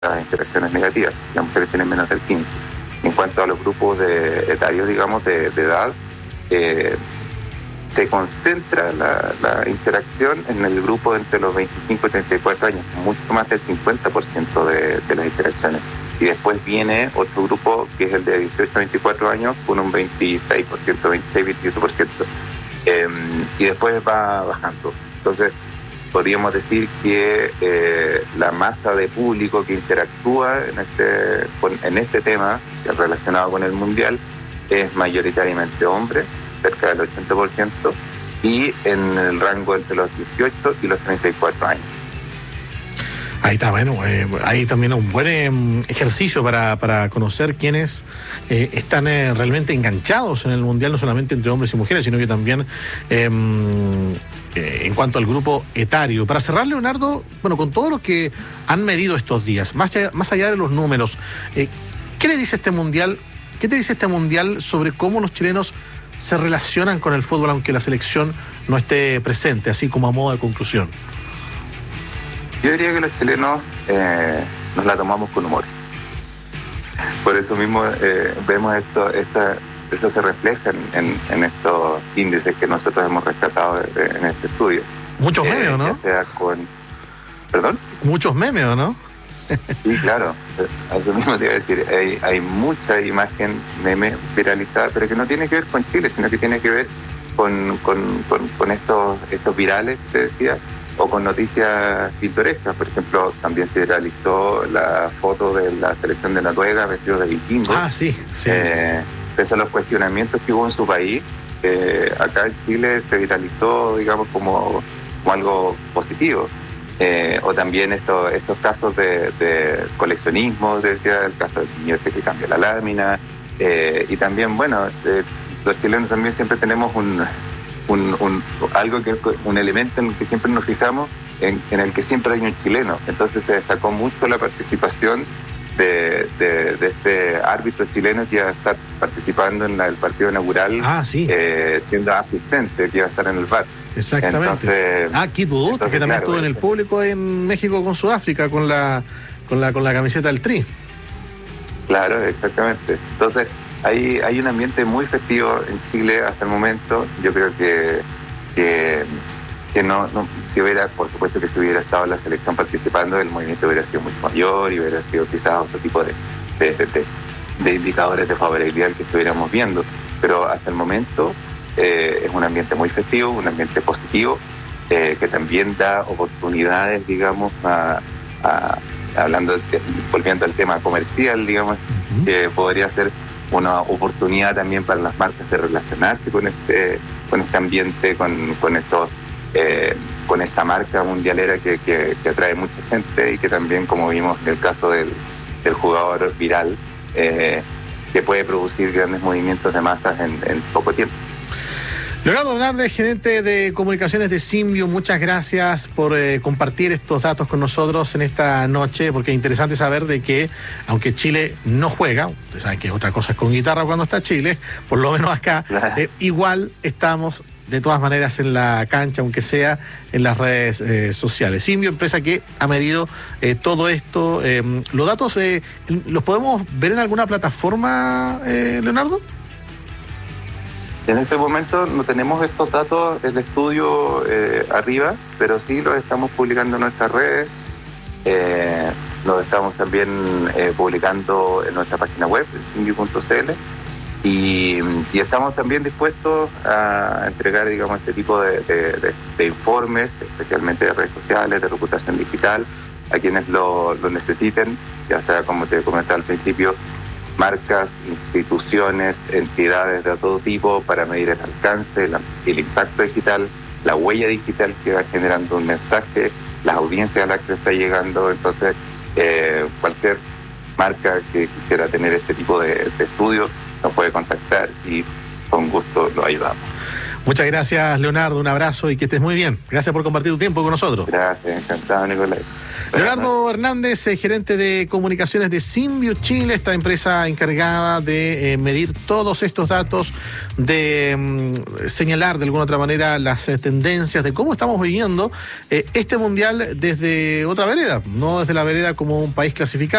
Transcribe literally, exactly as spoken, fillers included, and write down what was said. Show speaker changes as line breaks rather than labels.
las interacciones negativas. Las mujeres tienen menos del quince. En cuanto a los grupos de, etarios, digamos, de, de edad, eh, se concentra la, la interacción en el grupo entre los veinticinco y treinta y cuatro años, mucho más del cincuenta por ciento de, de las interacciones. Y después viene otro grupo que es el de dieciocho a veinticuatro años con un veintiséis por ciento, veintiséis a veintiocho por ciento. Eh, y después va bajando. Entonces, podríamos decir que eh, la masa de público que interactúa en este, con, en este tema relacionado con el Mundial es mayoritariamente hombres, cerca del ochenta por ciento, y en el rango entre los dieciocho y los treinta y cuatro años.
Ahí está, bueno, eh, ahí también un buen eh, ejercicio para, para conocer quiénes eh, están eh, realmente enganchados en el Mundial, no solamente entre hombres y mujeres, sino que también eh, eh, en cuanto al grupo etario. Para cerrar, Leonardo, bueno, con todo lo que han medido estos días, más allá, más allá de los números, eh, ¿qué le dice este Mundial? ¿Qué te dice este Mundial sobre cómo los chilenos se relacionan con el fútbol, aunque la selección no esté presente, así como a modo de conclusión?
Yo diría que los chilenos eh, nos la tomamos con humor. Por eso mismo eh, vemos esto, esta, esto se refleja en, en, en estos índices que nosotros hemos rescatado de, de, en este estudio.
Muchos memes,
eh,
¿o no?
Ya sea con... ¿Perdón?
Muchos memes, ¿o no?
Sí, claro. Eso mismo te iba a decir. Hay, hay mucha imagen meme viralizada, pero que no tiene que ver con Chile, sino que tiene que ver con, con, con, con estos, estos virales, te decía, o con noticias pintorescas. Por ejemplo, también se realizó la foto de la selección de Noruega vestidos de vikingos.
Ah, sí, sí.
Eh, esos son los cuestionamientos que hubo en su país. Eh, acá en Chile se viralizó, digamos, como, como algo positivo. Eh, o también esto, estos casos de, de coleccionismo, decía, el caso del niño este que cambia la lámina. Eh, y también, bueno, eh, los chilenos también siempre tenemos un... Un, un, algo que un elemento en el que siempre nos fijamos, en, en el que siempre hay un chileno. Entonces se destacó mucho la participación de, de, de este árbitro chileno que iba a estar participando en la, el partido inaugural,
ah, sí.
eh, siendo asistente, que iba a estar en el V A R.
Exactamente. Entonces, ah, Keith Wood, que también claro, estuvo en el público en México con Sudáfrica con la, con la, con la camiseta del Tri.
Claro, exactamente. Entonces Hay, hay un ambiente muy festivo en Chile hasta el momento. Yo creo que, que, que no, no, si hubiera, por supuesto que si hubiera estado la selección participando, el movimiento hubiera sido mucho mayor y hubiera sido quizás otro tipo de, de, de, de indicadores de favorabilidad que estuviéramos viendo. Pero hasta el momento eh, es un ambiente muy festivo, un ambiente positivo, eh, que también da oportunidades, digamos, a, a, hablando, de, volviendo al tema comercial, digamos, uh-huh. que podría ser una oportunidad también para las marcas de relacionarse con este con este ambiente, con, con estos eh, con esta marca mundialera que, que, que atrae mucha gente y que también, como vimos en el caso del, del jugador viral, eh, que puede producir grandes movimientos de masas en, en poco tiempo.
Leonardo Bernardes, gerente de comunicaciones de Symbio, muchas gracias por eh, compartir estos datos con nosotros en esta noche, porque es interesante saber de que, aunque Chile no juega, ustedes saben que otra cosa es con guitarra cuando está Chile, por lo menos acá, eh, igual estamos de todas maneras en la cancha, aunque sea en las redes eh, sociales. Symbio, empresa que ha medido eh, todo esto. Eh, ¿Los datos eh, los podemos ver en alguna plataforma, eh, Leonardo?
En este momento no tenemos estos datos del estudio eh, arriba, pero sí los estamos publicando en nuestras redes, eh, los estamos también eh, publicando en nuestra página web, symbio punto c l, y, y estamos también dispuestos a entregar, digamos, este tipo de, de, de, de informes, especialmente de redes sociales, de reputación digital, a quienes lo, lo necesiten, ya sea, como te comentaba al principio, marcas, instituciones, entidades de todo tipo, para medir el alcance, la, el impacto digital, la huella digital que va generando un mensaje, las audiencias a las que está llegando. Entonces, eh, cualquier marca que quisiera tener este tipo de, de estudios nos puede contactar y con gusto lo ayudamos.
Muchas gracias, Leonardo, un abrazo y que estés muy bien. Gracias por compartir tu tiempo con nosotros.
Gracias, encantado, Nicolás.
Leonardo Hernández, eh, gerente de comunicaciones de Symbio Chile, esta empresa encargada de eh, medir todos estos datos, de mm, señalar de alguna otra manera las eh, tendencias de cómo estamos viviendo eh, este mundial desde otra vereda, no desde la vereda como un país clasificado.